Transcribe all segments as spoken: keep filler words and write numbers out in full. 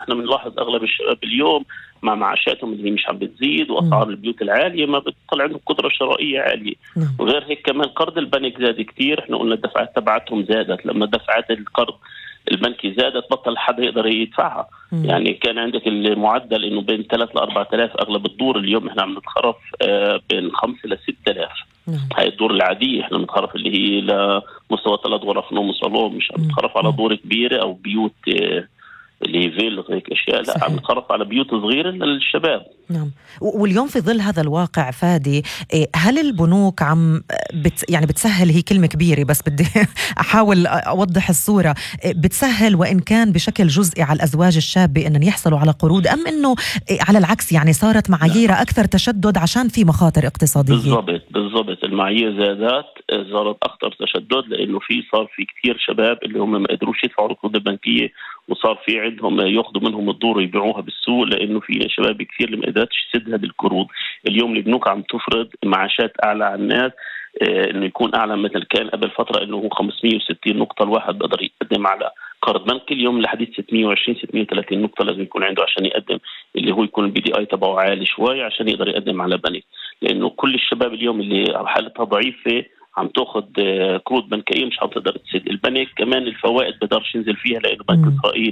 احنا بنلاحظ اغلب الشباب اليوم مع معاشاتهم اللي مش عم بتزيد واسعار البيوت العاليه ما بتطلع عندهم قدره شرائيه عاليه. مم. وغير هيك كمان قرض البنك زاد كتير. احنا قلنا الدفعات تبعتهم زادت، لما دفعات القرض البنكي زادت بطل حدا يقدر يدفعها. مم. يعني كان عندك المعدل انه بين ثلاثة إلى أربعة آلاف اغلب الدور، اليوم احنا عم نتخرف آه بين خمسة إلى ستة آلاف. مم. هاي الدور العاديه احنا بنتخرف اللي هي لمستوى ثلاث غرف نوم وصالون، مش عم نتخرف على دور كبيره او بيوت آه اللي فيل هيك اشياء، لا عم نتخرف على بيوت صغيره للشباب. نعم. واليوم في ظل هذا الواقع فادي، هل البنوك عم بت يعني بتسهل، هي كلمة كبيرة بس بدي أحاول أوضح الصورة، بتسهل وإن كان بشكل جزئي على الأزواج الشابة إن يحصلوا على قروض، أم إنه على العكس يعني صارت معايير أكثر تشدد عشان في مخاطر اقتصادية؟ بالضبط بالضبط المعايير زادت، صارت أكثر تشدد لأنه في صار في كثير شباب اللي هم ما قدروش يدفعوا القروض البنكية، وصار في عندهم ياخذوا منهم الدور ويبيعوها بالسوق، لأنه في شباب كثير اللي ما قدرتش تسد هذه القروض. اليوم البنوك عم تفرض معاشات أعلى على الناس، آه إنه يكون أعلى مثل كان قبل فترة إنه هو خمسمية وستين نقطة الواحد بقدر يقدم على قرض بنكي، اليوم لحديث ستمية وعشرين ستمية وثلاثين نقطة لازم يكون عنده عشان يقدم، اللي هو يكون البي دي اي تبعه عالي شوي عشان يقدر يقدم على بنك. لأنه كل الشباب اليوم اللي حالتها ضعيفة عم تاخذ قروض بنكية مش عم تقدر تسد. البنك كمان الفوائد بقدرش ينزل فيها لأنه بنك إسرائيل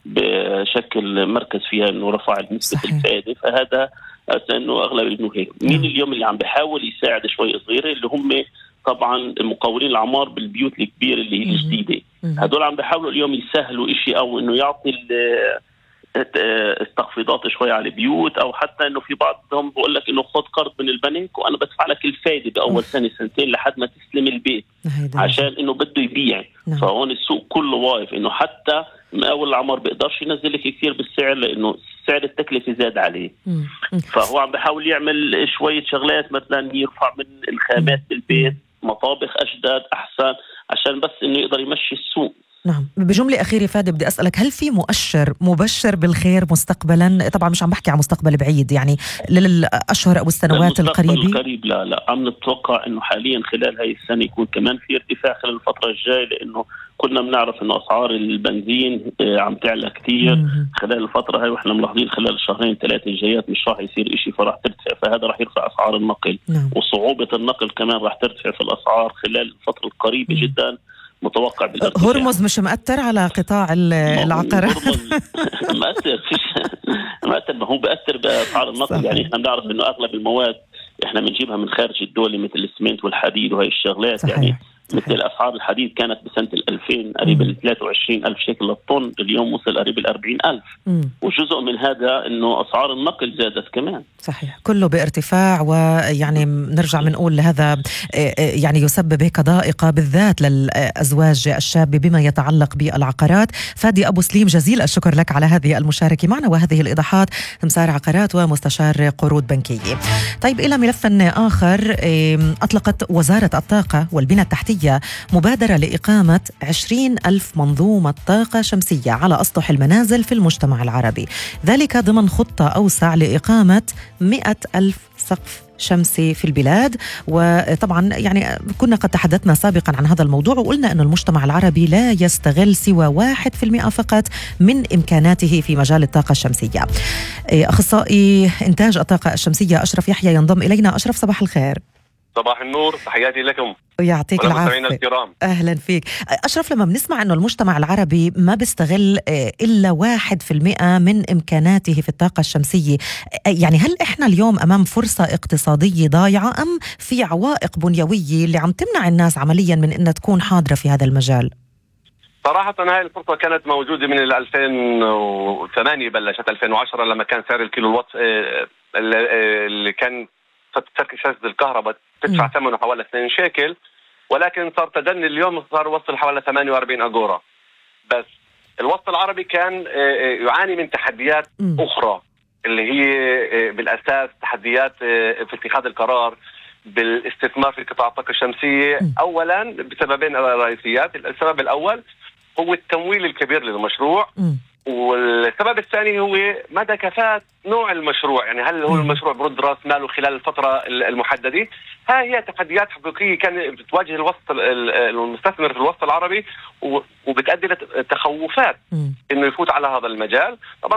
بشكل مركز فيها إنه رفع نسبة الفائدة، فهذا انه اغلب البنوك هيك. مين اليوم اللي عم بيحاول يساعد شوي صغيره اللي هم طبعا المقاولين العمار بالبيوت الكبيره اللي هي الجديده، هدول عم بيحاولوا اليوم يسهلوا إشي او انه يعطي استخفاضات شوي على البيوت، او حتى انه في بعضهم بقول لك انه خذ قرض من البنك وانا بدفع لك الفائده باول سنه سنتين لحد ما تسلم البيت عشان انه بده يبيع. فهون السوق كله واقف انه حتى مقاول العمار بيقدرش ينزل لك كثير بالسعر لانه سعر التكلفه زاد عليه. مم. فهو عم بيحاول يعمل شويه شغلات، مثلا يرفع من الخامات بالبيت، مطابخ اجدد احسن عشان بس انه يقدر يمشي السوق. نعم. بجملة أخيرة فادي بدي أسألك، هل في مؤشر مبشر بالخير مستقبلا؟ طبعا مش عم بحكي عن مستقبل بعيد، يعني للأشهر أو السنوات القريبة. القريب لا لا عم نتوقع إنه حاليا خلال هاي السنة يكون كمان في ارتفاع خلال الفترة الجاية، لأنه كنا بنعرف إنه أسعار البنزين عم تعلى كتير مم. خلال الفترة هاي، وإحنا ملاحظين خلال الشهرين ثلاثة الجايات مش راح يصير إشي فراح ترتفع، فهذا راح يرفع أسعار النقل. مم. وصعوبة النقل كمان راح ترتفع في الأسعار خلال الفترة القريبة مم. جدا. متوقع بالارتفاع. هرمز مش مأثر على قطاع العقارات؟ مأثر فيش مأثر، ما هو بأثر بأسعار النقل. صحيح. يعني احنا بنعرف انه اغلب المواد احنا بنجيبها من خارج الدولة مثل السمنت والحديد وهي الشغلات. صحيح. يعني صحيح. مثل أسعار الحديد كانت بسنة الألفين قريب ال ثلاثة وعشرين ألف شيكل للطن، اليوم وصل قريب ال أربعين ألف. مم. وجزء من هذا إنه أسعار النقل زادت كمان. صحيح، كله بارتفاع، ويعني نرجع بنقول هذا يعني يسبب هيك ضائقة بالذات للأزواج الشابة بما يتعلق بالعقارات. فادي أبو سليم، جزيل الشكر لك على هذه المشاركة معنا وهذه الإيضاحات، سمسار عقارات ومستشار قروض بنكية. طيب إلى ملف آخر، أطلقت وزارة الطاقة والبنى التحتية مبادرة لإقامة عشرين ألف منظومة طاقة شمسية على أسطح المنازل في المجتمع العربي، ذلك ضمن خطة أوسع لإقامة مئة ألف سقف شمسي في البلاد. وطبعا يعني كنا قد تحدثنا سابقا عن هذا الموضوع وقلنا أن المجتمع العربي لا يستغل سوى واحد في المئة فقط من إمكاناته في مجال الطاقة الشمسية. أخصائي إنتاج الطاقة الشمسية أشرف يحيى ينضم إلينا. أشرف، صباح الخير. صباح النور، تحياتي لكم. ويعطيك العافية. أهلا فيك. أشرف، لما بنسمع أنه المجتمع العربي ما بيستغل إلا واحد في المئة من إمكاناته في الطاقة الشمسية، يعني هل إحنا اليوم أمام فرصة اقتصادية ضايعة أم في عوائق بنيوية اللي عم تمنع الناس عمليا من أن تكون حاضرة في هذا المجال؟ صراحة هاي الفرصة كانت موجودة من ألفين وثمانية، بلشت ألفين وعشرة لما كان سعر الكيلو وات اللي كان تركي شاشة الكهرباء تدفع ثمنه حوالي اثنين شيكل، ولكن صار تدني اليوم صار وصل حوالي ثمانية وأربعين أجورة. بس الوسط العربي كان يعاني من تحديات أخرى اللي هي بالأساس تحديات في اتخاذ القرار بالاستثمار في قطاع الطاقة الشمسية. أولا بسببين رئيسيات، السبب الأول هو التمويل الكبير للمشروع، والسبب الثاني هو مدى كفاءة نوع المشروع، يعني هل هو المشروع برد راس ماله خلال الفترة المحددة. ها هي تحديات حقيقية كان بتواجه الوسط المستثمر في الوسط العربي وبتؤدي لتخوفات انه يفوت على هذا المجال. طبعا